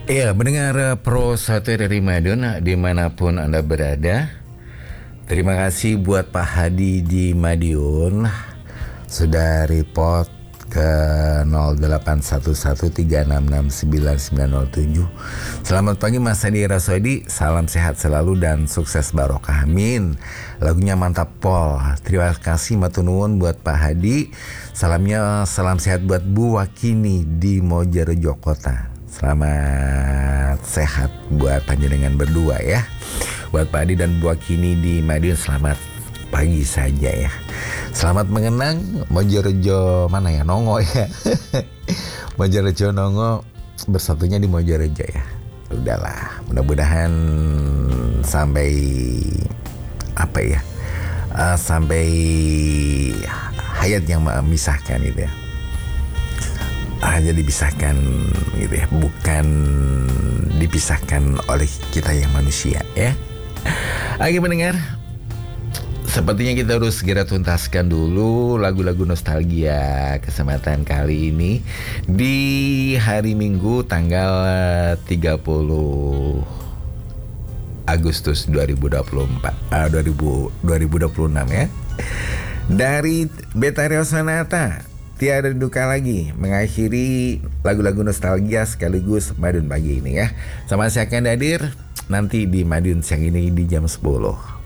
Iya, mendengar Pro 1 dari Madiun dimanapun Anda berada. Terima kasih buat Pak Hadi di Madiun sudah report ke 0811366997. Selamat pagi Mas Hadi Rasodi, salam sehat selalu dan sukses barokah, amin. Lagunya mantap pol. Terima kasih matur buat Pak Hadi. Salamnya salam sehat buat Bu Wakini di Mojorejo Kota. Selamat sehat buat panjenengan berdua ya. Buat Pak Adi dan Bu Akini di Madiun, selamat pagi saja ya. Selamat mengenang Mojorejo mana ya, Nongo ya. Mojorejo Nongo bersatunya di Mojorejo ya. Udahlah, mudah-mudahan sampai apa ya, sampai hayat yang memisahkan gitu ya. Hanya dipisahkan gitu ya, bukan dipisahkan oleh kita yang manusia ya. Oke mendengar, sepertinya kita harus segera tuntaskan dulu lagu-lagu nostalgia kesempatan kali ini di hari Minggu tanggal 30 Agustus 2026 ya. Dari Betarios Sonata, Tiada Duka Lagi, mengakhiri lagu-lagu nostalgia sekaligus Madiun pagi ini ya. Sama saya akan hadir nanti di Madiun siang ini di jam 10.